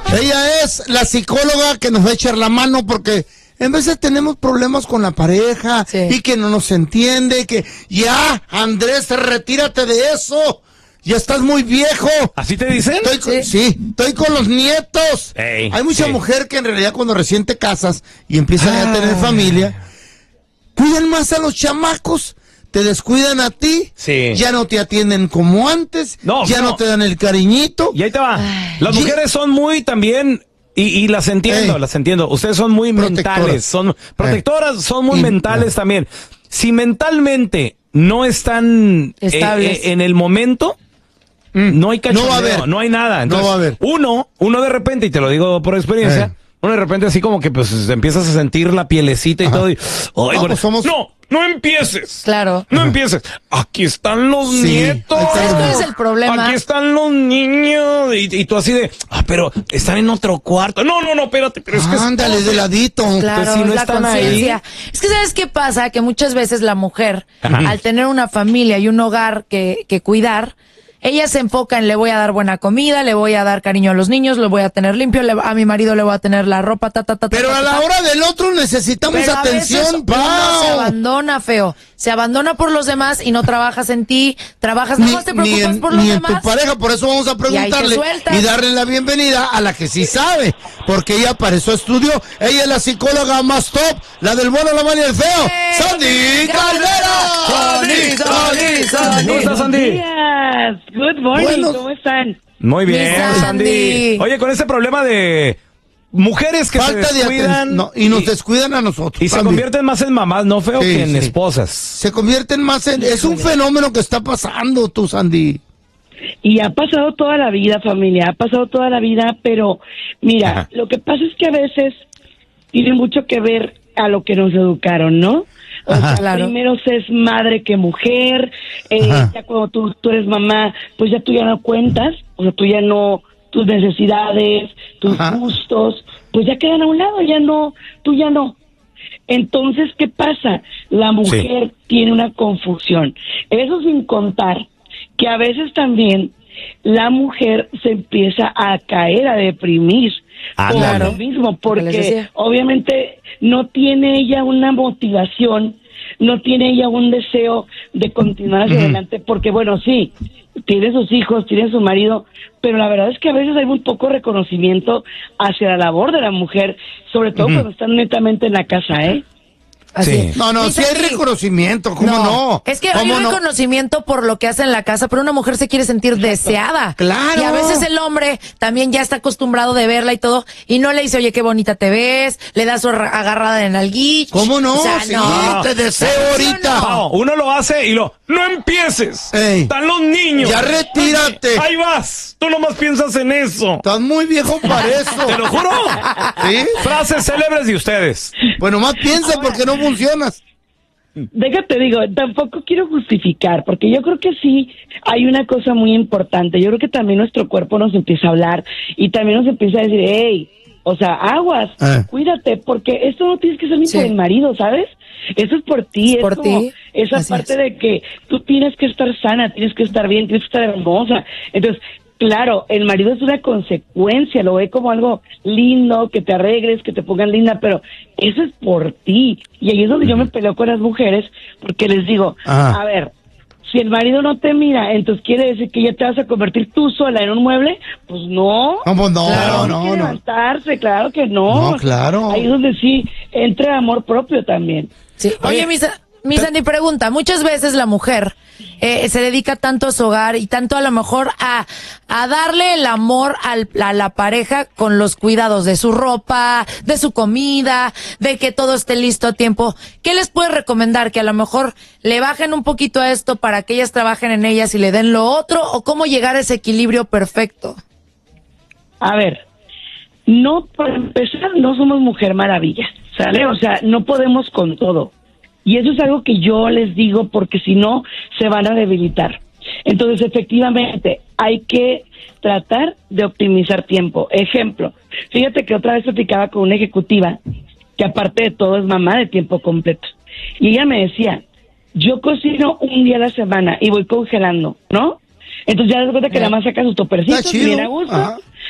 Ella es la psicóloga que nos va a echar la mano porque en veces tenemos problemas con la pareja y que no nos entiende, que ya, Andrés, retírate de eso. Ya estás muy viejo. ¿Así te dicen? Estoy con los nietos. Hay mucha mujer que en realidad cuando recién te casas y empiezan a tener familia, cuidan más a los chamacos. Te descuidan a ti, ya no te atienden como antes, no te dan el cariñito. Y ahí te va. Las mujeres son muy también, y las entiendo. Ustedes son muy mentales, son protectoras, son muy mentales también. Si mentalmente no están en el momento, no hay cachondeo, no hay nada. Entonces, no va a haber. Uno de repente, y te lo digo por experiencia, uno de repente así como que pues empiezas a sentir la pielecita y todo. Y, No empieces. Claro. No empieces. Aquí están los nietos. Esto es el problema. Aquí están los niños. Y tú así de, pero están en otro cuarto. No, espérate. Pero es que ándale de ladito. Claro, si no la están conciencia. ahí. Es que ¿sabes qué pasa? Que muchas veces la mujer, al tener una familia y un hogar que cuidar, ella se enfoca en le voy a dar buena comida, le voy a dar cariño a los niños, lo voy a tener limpio, a mi marido le voy a tener la ropa, Pero a la hora del otro necesitamos atención, Pau. Uno se abandona, feo. Se abandona por los demás y no trabajas en ti, trabajas, nada más te preocupas por los demás. Ni en tu pareja, por eso vamos a preguntarle y darle la bienvenida a la que sí sabe, porque ella para eso estudió. Ella es la psicóloga más top, la del bueno, la mala y el feo. ¡Sandy Caldera! ¡Sandy! ¿Cómo estás, Sandy? Good morning, ¿cómo están? Muy bien, Sandy. Oye, con ese problema de mujeres que falta se descuidan y nos descuidan a nosotros. Y se convierten más en mamás, ¿no, feo? Que en esposas. Se convierten más en... Es un fenómeno que está pasando, tú, Sandy. Y ha pasado toda la vida, familia, ha pasado toda la vida, pero mira, lo que pasa es que a veces tiene mucho que ver a lo que nos educaron, ¿no? O sea, primero se es madre que mujer, ya cuando tú eres mamá, pues ya tú ya no cuentas, o sea, tú ya no, tus necesidades, tus gustos, pues ya quedan a un lado, tú ya no. Entonces, ¿qué pasa? La mujer tiene una confusión. Eso sin contar que a veces también la mujer se empieza a caer, a deprimir por lo mismo, porque obviamente no tiene ella una motivación, no tiene ella un deseo de continuar hacia adelante, porque bueno, sí, tiene sus hijos, tiene su marido, pero la verdad es que a veces hay muy poco reconocimiento hacia la labor de la mujer, sobre todo cuando están netamente en la casa, Sí. No, sí hay reconocimiento, ¿cómo no? Es que hay reconocimiento por lo que hace en la casa, pero una mujer se quiere sentir deseada. Claro. Y a veces el hombre también ya está acostumbrado de verla y todo, y no le dice, oye, qué bonita te ves, le da su agarrada de nalguich. ¿Cómo no? O sea, sí, te deseo ahorita. No, uno lo hace y no empieces. Están los niños. Ya retírate. Ahí vas. Tú nomás piensas en eso. Estás muy viejo para eso. Te lo juro. ¿Sí? Frases célebres de ustedes. Bueno, más piensa porque no funcionas. Déjate, digo, tampoco quiero justificar, porque yo creo que sí hay una cosa muy importante. Yo creo que también nuestro cuerpo nos empieza a hablar y también nos empieza a decir, hey, o sea, aguas, cuídate, porque esto no tienes que ser ni por el marido, ¿sabes? Eso es por ti, es por ti. Esa parte de que tú tienes que estar sana, tienes que estar bien, tienes que estar hermosa. Entonces, claro, el marido es una consecuencia, lo ve como algo lindo, que te arregles, que te pongan linda, pero eso es por ti. Y ahí es donde yo me peleo con las mujeres, porque les digo, a ver, si el marido no te mira, entonces quiere decir que ya te vas a convertir tú sola en un mueble, pues no. No, pues no, claro, no. Levantarse, claro que no. No, claro. Ahí es donde sí entra el amor propio también. Sí. Oye, mi Sandy, pregunta, muchas veces la mujer se dedica tanto a su hogar y tanto a lo mejor a darle el amor a la pareja con los cuidados de su ropa, de su comida, de que todo esté listo a tiempo. ¿Qué les puedes recomendar? ¿Que a lo mejor le bajen un poquito a esto para que ellas trabajen en ellas y le den lo otro? ¿O cómo llegar a ese equilibrio perfecto? A ver, no, para empezar, no somos Mujer Maravilla, ¿sale? O sea, no podemos con todo. Y eso es algo que yo les digo porque si no, se van a debilitar. Entonces, efectivamente, hay que tratar de optimizar tiempo. Ejemplo, fíjate que otra vez platicaba con una ejecutiva que aparte de todo es mamá de tiempo completo. Y ella me decía, yo cocino un día a la semana y voy congelando, ¿no? Entonces ya das cuenta que nada más saca sus topercitos, bien a gusto.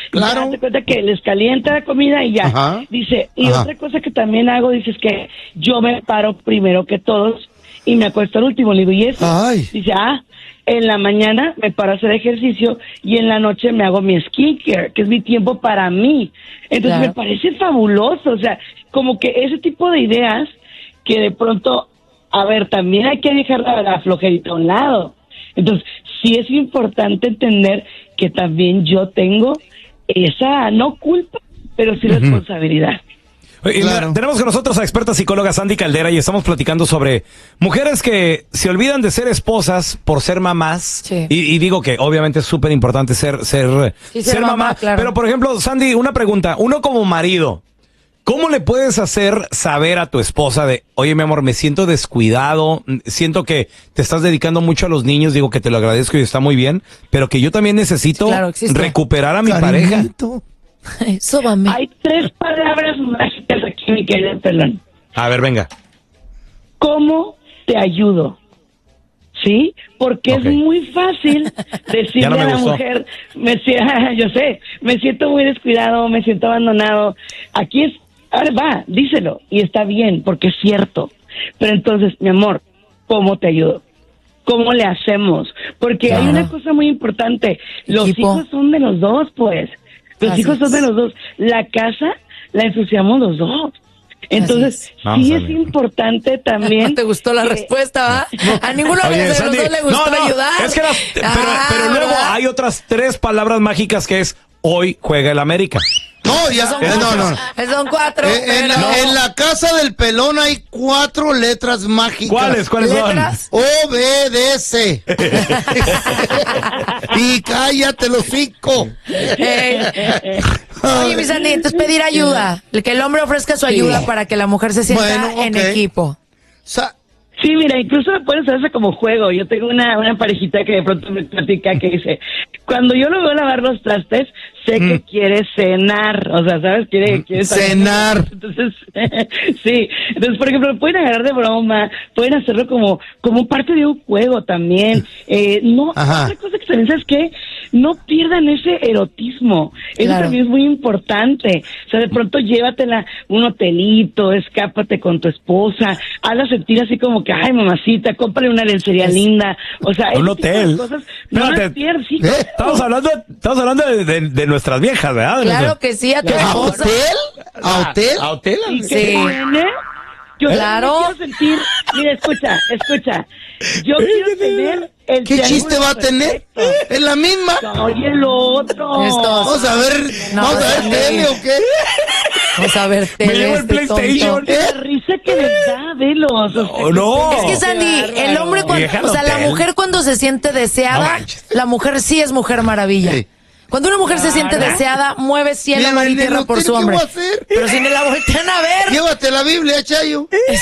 Claro. Ya te cuenta que les calienta la comida y ya. Ajá. Dice, y otra cosa que también hago, dice, es que yo me paro primero que todos y me acuesto al último. Le digo, ¿y eso? Ay. Dice, en la mañana me paro a hacer ejercicio y en la noche me hago mi skincare, que es mi tiempo para mí. Entonces me parece fabuloso, o sea, como que ese tipo de ideas que de pronto, a ver, también hay que dejar la flojerita a un lado. Entonces, sí es importante entender que también yo tengo esa, no culpa, pero sí responsabilidad. Claro. Tenemos con nosotros a experta psicóloga Sandy Caldera y estamos platicando sobre mujeres que se olvidan de ser esposas por ser mamás. Sí. Y digo que obviamente es súper importante ser mamá. Claro. Pero por ejemplo, Sandy, una pregunta. Uno como marido, ¿cómo le puedes hacer saber a tu esposa de, oye, mi amor, me siento descuidado, siento que te estás dedicando mucho a los niños, digo que te lo agradezco y está muy bien, pero que yo también necesito recuperar a mi pareja? Sóbame. Hay 3 palabras mágicas aquí, mi querido Pelón. A ver, venga. ¿Cómo te ayudo? ¿Sí? Porque es muy fácil decirle a la mujer, yo sé, me siento muy descuidado, me siento abandonado. Aquí es, ahora va, díselo, y está bien, porque es cierto. Pero entonces, mi amor, ¿cómo te ayudo? ¿Cómo le hacemos? Porque hay una cosa muy importante, los hijos son de los dos, pues. Los hijos son de los dos. La casa la ensuciamos los dos. Entonces, sí es importante también. ¿No te gustó la respuesta, va? A ninguno de los dos le gustó ayudar. Es que pero luego hay otras 3 palabras mágicas que es hoy juega el América. No, ya, no. Son 4. En la casa del Pelón hay 4 letras mágicas. ¿Cuáles son? Obedece. Y cállate los 5. Oye, mi Sandy, entonces pedir ayuda. Que el hombre ofrezca su ayuda para que la mujer se sienta en equipo. Sí, mira, incluso puede hacerse como juego. Yo tengo una parejita que de pronto me platica que dice, cuando yo lo veo lavar los trastes, sé que quiere cenar. O sea, ¿sabes? Quiere cenar. Entonces, sí. Entonces, por ejemplo, pueden agarrar de broma, pueden hacerlo como parte de un juego también. Otra cosa que también, ¿sabes qué? No pierdan ese erotismo. Eso también es muy importante. O sea, de pronto llévatela un hotelito, escápate con tu esposa, hazla sentir así como que, ay, mamacita, cómprale una lencería linda. O sea, un hotel. Cosas, no las pierdas. Sí, estamos hablando de nuestras viejas, ¿verdad? Claro que sí, a tu esposa. ¿A hotel? ¿A hotel? Sí. Yo quiero sentir, mira, escucha. Yo quiero tener el ¿qué chiste va a tener? ¿Es la misma? Oye, el otro. Vamos a ver tele o qué. Vamos a ver tele. Me llevo el PlayStation. La risa que les da, velos. No. Es que, Sandy, el hombre la mujer cuando se siente deseada, la mujer sí es mujer maravilla. Sí. Cuando una mujer se siente deseada, mueve cielo, mar y tierra por su hombre. Pero si me la voltean a ver. Llévate la Biblia, Chayo.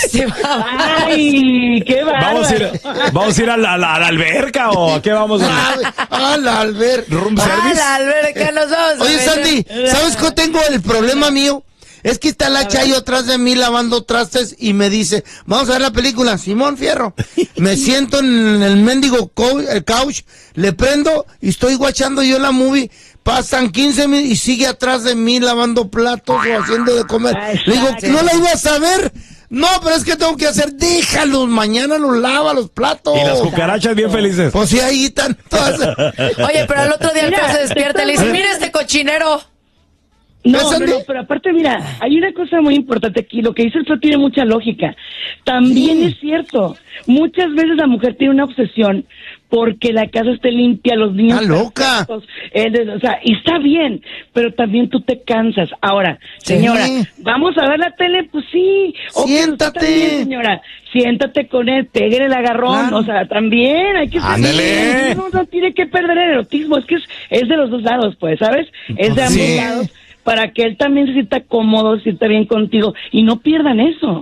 Ay, qué bárbaro. ¿Vamos a ir a la alberca o a qué vamos a la alberca? ¿Room service? A la alberca nos vamos. Oye, Sandy, ¿sabes qué tengo el problema mío? Es que está la Chayo atrás de mí lavando trastes y me dice, vamos a ver la película, Simón Fierro. Me siento en el mendigo couch, le prendo y estoy guachando yo la movie. Pasan 15 minutos y sigue atrás de mí lavando platos o haciendo de comer. Le digo, ¿no la ibas a ver? No, pero es que tengo que hacer, déjalos, mañana los lava los platos. Y las cucarachas bien felices. Pues sí, ahí están todas. Oye, pero al otro día se despierta y le dice, mira este cochinero. No, pero aparte, mira, hay una cosa muy importante aquí. Lo que dice el Flo tiene mucha lógica. También es cierto. Muchas veces la mujer tiene una obsesión porque la casa esté limpia, los niños... ¡Está loca! O sea, y está bien, pero también tú te cansas. Ahora, señora, ¿vamos a ver la tele? Pues sí. Siéntate. También, señora, siéntate con él, pégale el agarrón. Claro. O sea, también hay que... ¡Ándale! No tiene que perder el erotismo. Es que es de los dos lados, pues, ¿sabes? Es de ambos lados. Para que él también se sienta cómodo, se sienta bien contigo y no pierdan eso.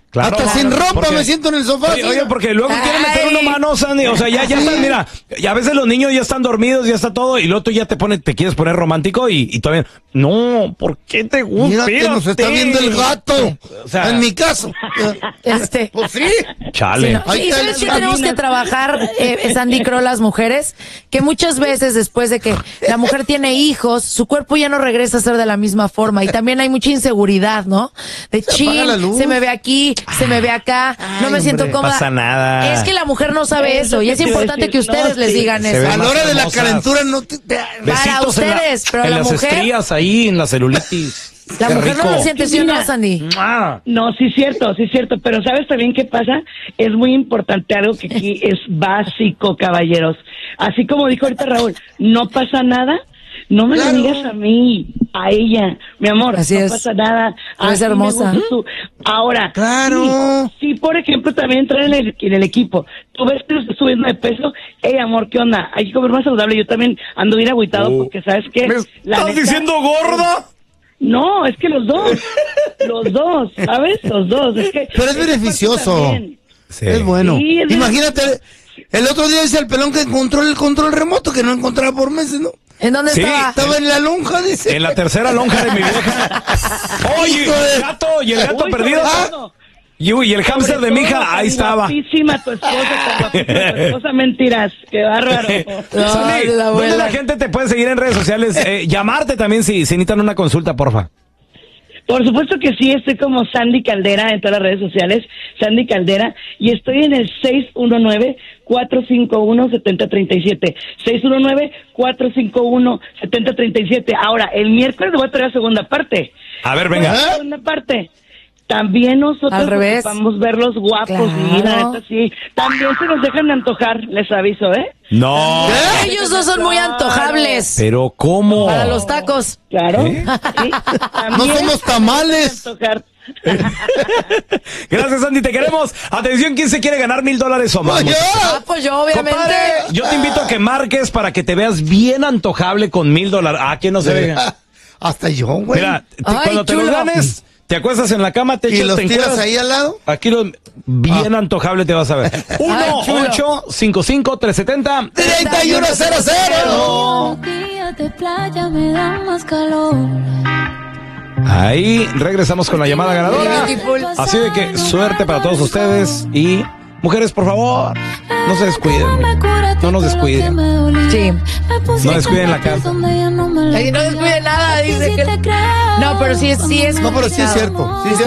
Claro, hasta sin ropa me siento en el sofá. Oye, porque luego quieren meter una mano, Sandy. O sea, ya están, mira, ya a veces los niños ya están dormidos, ya está todo, y luego tú ya te quieres poner romántico y todavía. No, ¿por qué te gusta? Mira que nos está viendo el gato. O sea, en mi caso. Pues sí. Chale. Sí, no. ¿Y sabes qué tenemos que trabajar, Sandy Crow, las mujeres? Que muchas veces después de que la mujer tiene hijos, su cuerpo ya no regresa a ser de la misma forma. Y también hay mucha inseguridad, ¿no? De se me ve aquí, se me ve acá, no me siento cómoda. No pasa nada. Es que la mujer no sabe eso y es importante que ustedes les digan eso. A la hora de la calentura no te... Para ustedes, pero la mujer... En las estrías ahí, en la celulitis. La mujer no lo siente, ¿sí o no, Sandy? No, sí es cierto, pero ¿sabes también qué pasa? Es muy importante algo que aquí es básico, caballeros. Así como dijo ahorita Raúl, no pasa nada, no me lo digas a mí, a ella, mi amor, así no pasa nada. Es hermosa. Ahora, claro. Sí, por ejemplo, también entrar en el equipo. Tú ves que estoy subiendo de peso, amor, ¿qué onda? Hay que comer más saludable. Yo también ando bien agüitado porque, ¿sabes qué? ¿Estás diciendo gorda? No, es que los dos, ¿sabes? Los dos. Es que pero es beneficioso. Sí. Es bueno. Sí, imagínate, el otro día dice el pelón que encontró el control remoto que no encontraba por meses, ¿no? ¿En dónde estaba? Estaba en la lonja, dice. En la tercera lonja de mi vieja. Oye, y el gato perdido. Y el hámster de mi hija, ahí estaba. Guapísima tu esposa, mentiras. Qué bárbaro. ¿Dónde la gente te puede seguir en redes sociales? Llamarte también si necesitan una consulta, porfa. Por supuesto que sí, estoy como Sandy Caldera en todas las redes sociales, Sandy Caldera, y estoy en el 619-451-7037. 619-451-7037. Ahora, el miércoles voy a traer la segunda parte. A ver, venga. La segunda parte. También nosotros vamos verlos guapos, claro. Mira, neta, sí. También se nos dejan de antojar, les aviso, ¿eh? No. Ellos dos son muy antojables. Pero ¿cómo? Para los tacos. Claro. Sí. No somos tamales. Gracias, Sandy, te queremos. Atención, ¿quién se quiere ganar $1,000 o más? Pues yo, obviamente. Compadre, yo te invito a que marques para que te veas bien antojable con $1,000. ¿Quién no se ve? Hasta yo, güey. Mira, cuando te lo ganes, te acuestas en la cama, te echas, ¿y los tiras ahí al lado? Aquí bien antojable te vas a ver. 1-855-370-3100. De playa me da más calor. Ahí regresamos con la llamada ganadora. Así de que suerte para todos ustedes. Y mujeres, por favor, no se descuiden. No nos descuiden. Sí. No descuiden la casa. No descuiden nada, dice que... No, pero sí es. No, pero sí es cierto. Sí es cierto.